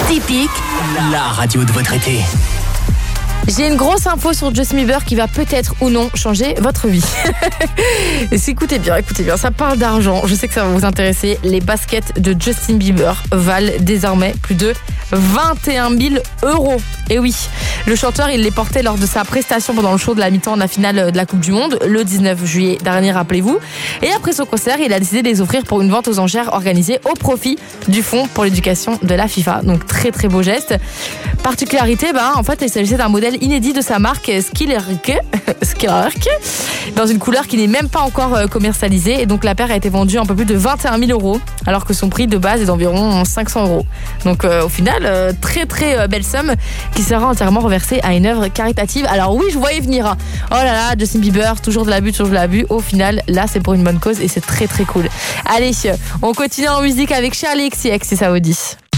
Typique, la radio de votre été. J'ai une grosse info sur Justin Bieber qui va peut-être ou non changer votre vie. Écoutez bien, ça parle d'argent. Je sais que ça va vous intéresser. Les baskets de Justin Bieber valent désormais plus de 21 000 €. Et oui, le chanteur, il les portait lors de sa prestation pendant le show de la mi-temps de la finale de la Coupe du Monde, le 19 juillet dernier, rappelez-vous. Et après son concert, il a décidé de les offrir pour une vente aux enchères organisée au profit du Fonds pour l'éducation de la FIFA. Donc très très beau geste. Particularité, en fait, il s'agissait d'un modèle inédit de sa marque Skillerke, dans une couleur qui n'est même pas encore commercialisée. Et donc la paire a été vendue un peu plus de 21 000 €, alors que son prix de base est d'environ 500 €. Donc au final, très très belle somme qui sera entièrement reversée à une œuvre caritative. Alors oui, je voyais venir. Oh là là, Justin Bieber, toujours de l'abus. Au final, là, c'est pour une bonne cause et c'est très très cool. Allez, on continue en musique avec Charli XCX et Saoudi.